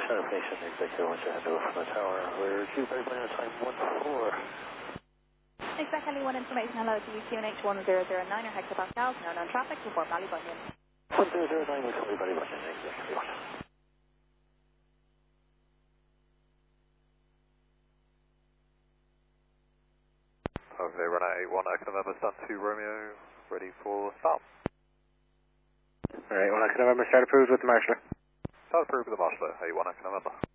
Nation executive wants to head over from the tower. We're due by time 1-4. Exec Heli 1 information, hello to you, QNH 1009 or hectopascals, no known traffic, report Ballybunion. 1009, we call you Ballybunion, exec Heli 1. Okay, run at 81, I can remember, stand 2 Romeo, ready for start. Alright, 1 I can remember, start approved with the marshaller. Start approved with the marshaller, 81 I can remember.